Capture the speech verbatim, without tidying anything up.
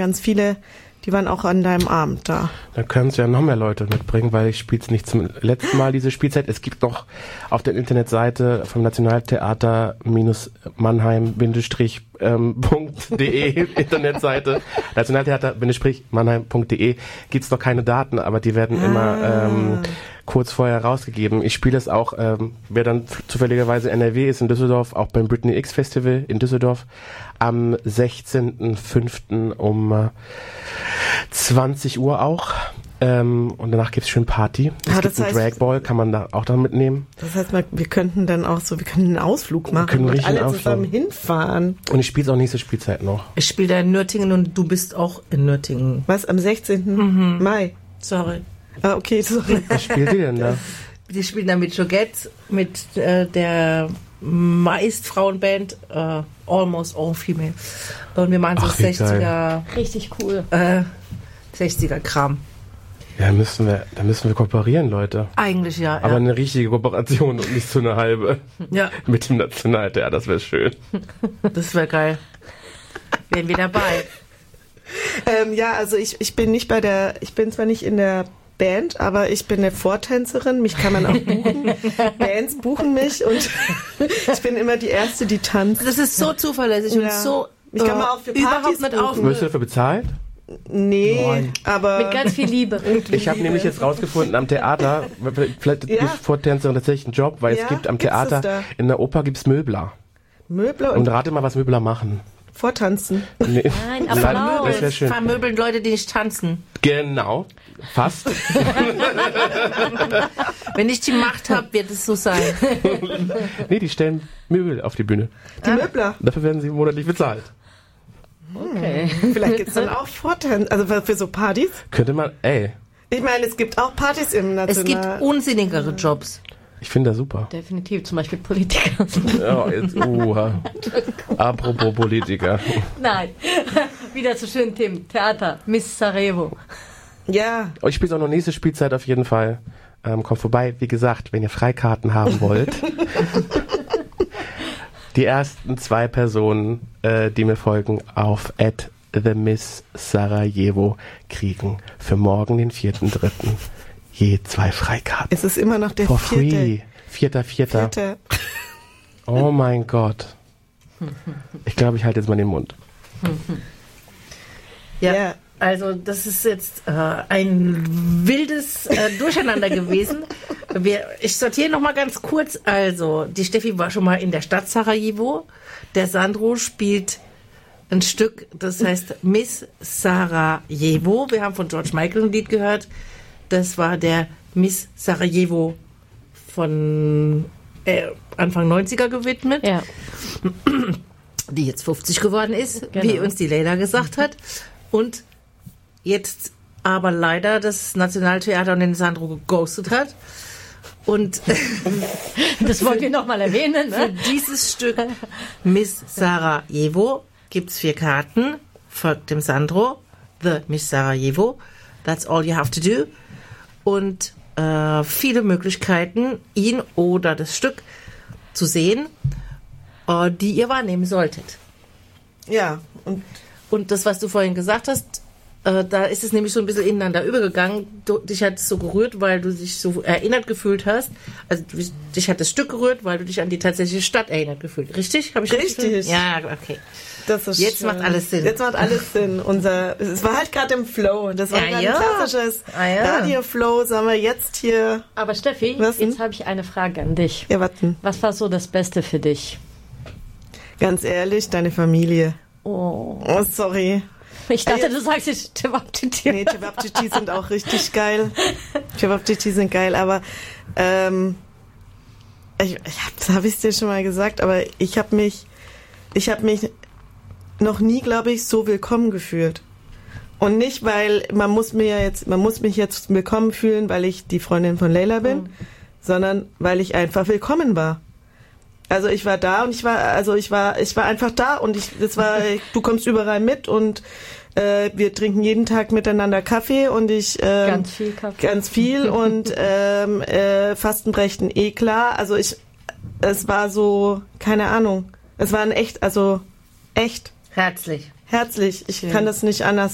ganz viele, die waren auch an deinem Abend da. Da können es ja noch mehr Leute mitbringen, weil ich spiele es nicht zum letzten Mal, diese Spielzeit. Es gibt noch auf der Internetseite vom Nationaltheater Mannheim-de Internetseite Nationaltheater-Mannheim.de gibt's noch keine Daten, aber die werden ah. immer ähm, kurz vorher rausgegeben. Ich spiele es auch, ähm, wer dann zufälligerweise N R W ist in Düsseldorf, auch beim Britney X Festival in Düsseldorf am sechzehnten fünften um äh, zwanzig Uhr auch. Ähm, und danach gibt's schön Party. Es ah, gibt das einen heißt, Dragball, kann man da auch dann mitnehmen. Das heißt, wir könnten dann auch so, wir können einen Ausflug machen können und alle Ausflug. zusammen hinfahren. Und ich spiele auch nächste Spielzeit noch. Ich spiele da in Nürtingen und du bist auch in Nürtingen. Was, am sechzehnten Mhm. Mai? Sorry. Ah, okay, sorry. Was spielt ihr denn da? Die spielen da mit Joguette, mit äh, der meist Frauenband äh, Almost All Female. Und wir machen so Ach, wie sechziger, geil. Richtig cool. äh, sechziger Kram. Ja, müssen wir, da müssen wir kooperieren, Leute. Eigentlich ja. Aber ja. eine richtige Kooperation und nicht so eine halbe. Ja. Mit dem Nationaltheater, das wäre schön. Das wäre geil. Wären wir dabei. Ähm, ja, also ich, ich bin nicht bei der, ich bin zwar nicht in der Band, aber ich bin eine Vortänzerin, mich kann man auch buchen. Bands buchen mich und ich bin immer die Erste, die tanzt. Das ist so zuverlässig Ja. und so Ich kann mal auch für überhaupt Partys nicht buchen. auf. Wirst du dafür bezahlt? Nee, Nein. aber... Mit ganz viel Liebe. Ich habe nämlich jetzt rausgefunden, am Theater, vielleicht Ja. ist Vortänzerin tatsächlich ein Job, weil Ja, es gibt am gibt's Theater, das da? in der Oper gibt's Möbler. Möbler Und und rate mal, was Möbler machen. vortanzen. Nee. Nein, Das Applaus. wäre schön. Vermöbeln Leute, die nicht tanzen. Genau. Fast. Wenn ich die Macht habe, wird es so sein. Nee, die stellen Möbel auf die Bühne. Die Möbler. Dafür werden sie monatlich bezahlt. Okay. Vielleicht gibt's dann auch Vortanzen, also für- für so Partys. Könnte man, ey, Ich meine, es gibt auch Partys im National... Es gibt unsinnigere Jobs. ich finde das super. Definitiv, zum Beispiel Politiker. Ja, jetzt, uh, apropos Politiker. Nein, wieder zu schönen Themen. Theater, Miss Sarajevo. Ja, Oh, ich spiele auch noch nächste Spielzeit auf jeden Fall. Ähm, kommt vorbei, wie gesagt, wenn ihr Freikarten haben wollt. Die ersten zwei Personen, äh, die mir folgen, auf at the Miss Sarajevo kriegen für morgen, den vierten dritten je zwei Freikarten. es ist immer noch der For vierte. free. Vierter, vierter. vierte. Oh mein Gott. Ich glaube, ich halte jetzt mal den Mund. Ja. Ja. Also das ist jetzt äh, ein wildes äh, Durcheinander gewesen. Wir, ich sortiere noch mal ganz kurz. Also die Steffi war schon mal in der Stadt Sarajevo. Der Sandro spielt ein Stück, das heißt Miss Sarajevo. Wir haben von George Michael ein Lied gehört. Das war der Miss Sarajevo von äh, Anfang neunziger gewidmet, Ja. die jetzt fünfzig geworden ist, Genau. wie uns die Leila gesagt hat. Und jetzt aber leider das Nationaltheater und den Sandro geghostet hat. Und Das wollen wir nochmal erwähnen. für Ne? dieses Stück Miss Sarajevo gibt es vier Karten. Folgt dem Sandro. The Miss Sarajevo. That's all you have to do. Und äh, viele Möglichkeiten, ihn oder das Stück zu sehen, äh, die ihr wahrnehmen solltet. Ja, und Und das, was du vorhin gesagt hast, äh, da ist es nämlich so ein bisschen ineinander übergegangen. Du, dich hat es so gerührt, weil du dich so erinnert gefühlt hast. Also du, dich hat das Stück gerührt, weil du dich an die tatsächliche Stadt erinnert gefühlt. Richtig? Hab ich Richtig. gefühlt? Ja, okay. das ist Jetzt schön. macht alles Sinn. Jetzt macht alles Sinn. Unser, es war halt gerade im Flow. Das war Ja, gerade ja. ein klassisches Ah, ja. Radio-Flow. Sagen wir jetzt hier. Aber Steffi, Was denn? jetzt habe ich eine Frage an dich. Ja, warten. Was war so das Beste für dich? Ganz ehrlich, deine Familie. Oh. Oh, sorry. Ich dachte, Ah, du sagst jetzt Tewaptiti. Nee, Cevapcici sind auch richtig geil. Cevapcici sind geil, aber ähm, ich, ich hab, das habe ich dir schon mal gesagt, aber ich habe mich, ich habe mich noch nie, glaube ich, so willkommen gefühlt. Und nicht, weil man muss mir jetzt, man muss mich jetzt willkommen fühlen, weil ich die Freundin von Leila bin, Mhm. sondern weil ich einfach willkommen war. Also ich war da und ich war, also ich war, ich war einfach da und ich, das war, du kommst überall mit und äh, wir trinken jeden Tag miteinander Kaffee und ich ähm, Ganz viel Kaffee. ganz viel und ähm, äh, Fastenbrechen eh klar. Also ich, es war so, keine Ahnung, es war ein echt, also echt Herzlich. herzlich. Ich Schön. kann das nicht anders